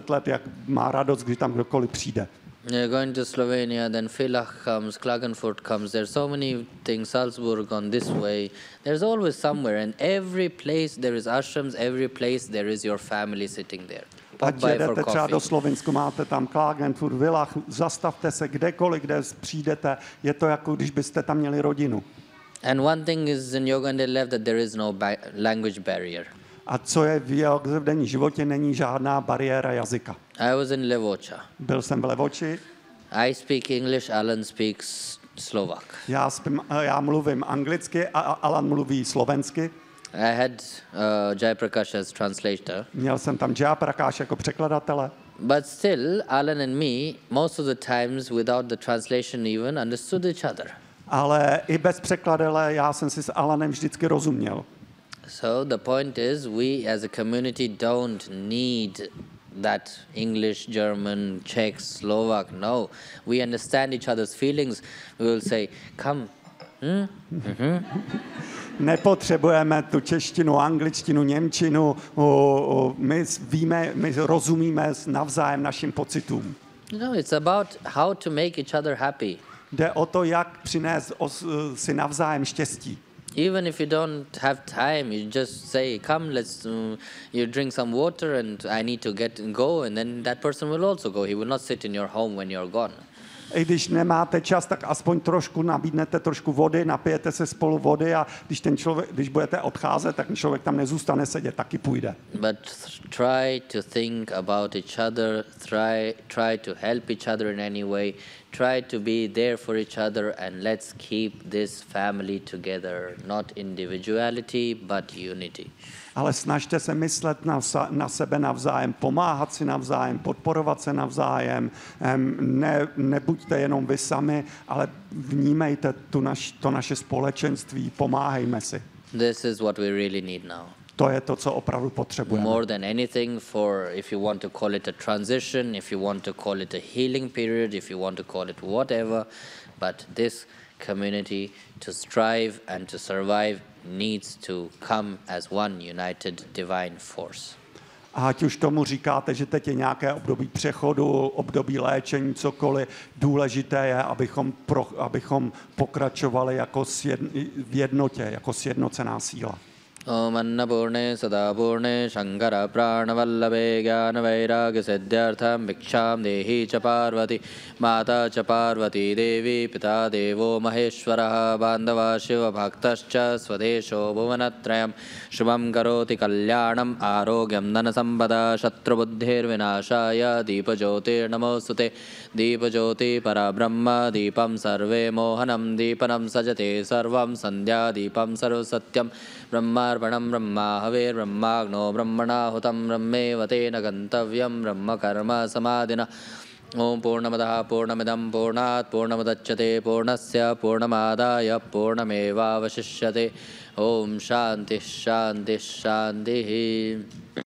let, jak má radost, když tam kdokoliv přijde. You're going to Slovenia, then Villach comes, Klagenfurt comes. There's so many things, Salzburg on this way. There's always somewhere, and every place there is ashrams, every place there is your family sitting there. Ať jedete třeba do Slovinska, máte tam Klagenfurt, Villach, zastavte se kdekoliv, kde přijdete, je to jako když byste tam měli rodinu. And one thing is in yoga and daily life that there is no language barrier. A co je v jeho denní životě, není žádná bariéra jazyka. I was in Levoča. Byl jsem v Levoči. I speak English, Alan speaks Slovak. Já mluvím anglicky a Alan mluví slovensky. I had Jayaprakash as translator. Měl jsem tam Jayaprakash jako překladatele. But still, Alan and me, most of the times without the translation even, understood each other. Ale i bez překladatele já jsem si s Alanem vždycky rozuměl. So the point is, we as a community don't need that English, German, Czech, Slovak. No, we understand each other's feelings. We will say, come. Nepotřebujeme tu češtinu, angličtinu, němčinu. My víme, my rozumíme navzájem našim pocitům. No, it's about how to make each other happy. Jde o to, jak přinést si navzájem štěstí. Even if you don't have time, you just say, come, let's, you drink some water and I need to go, and then that person will also go. He will not sit in your home when you're gone. I když nemáte čas, tak aspoň trošku nabídnete trošku vody, napijete se spolu vody a když budete odcházet, tak člověk tam nezůstane sedět, taky půjde. But try to think about each other, try to help each other in any way, try to be there for each other, and let's keep this family together, not individuality, but unity. Ale snažte se myslet na sebe navzájem, pomáhat si navzájem, podporovat se navzájem. Nebuďte jenom vy sami, ale vnímejte to naše společenství, pomáhejme si. This is what we really need now. To je to, co opravdu potřebujeme. More than anything, for if you want to call it a transition, if you want to call it a healing period, if you want to call it whatever, but this community to strive and to survive needs to come as one united divine force. A ať už tomu říkáte, že teď je nějaké období přechodu, období léčení, cokoliv, důležité je, abychom pokračovali jako v jednotě, jako sjednocená síla. Om Annapurne Sadapurne Shankara Pranavallabhe Jnana Vairagya Siddhyartham Bhiksham Dehi Cha Parvati Mata Cha Parvati Devi Pita Devo Maheshwaraha Bandhava Shiva Bhaktascha Swadesho Bhuvanatrayam Shubham Karoti Kalyanam Arogyam Dhanasampada Shatrabuddhir Vinashaya Deepajyotir Namosute Deepajyoti Parabrahma Deepam Sarve Mohanam Deepanam Sajate Sarvam Sandhya Deepam Sarvasatyam Brahmarpanam Brahma Haver Brahmagno Brahmana Hutam Brahmeva Tena Gantavyam Brahma Karma Samadhina Om Purnamadaha Purnamidam Purnat Purnamadachyate Purnasya Purnamadaya Purnameva Vashishyate Om Shanti Shanti Shanti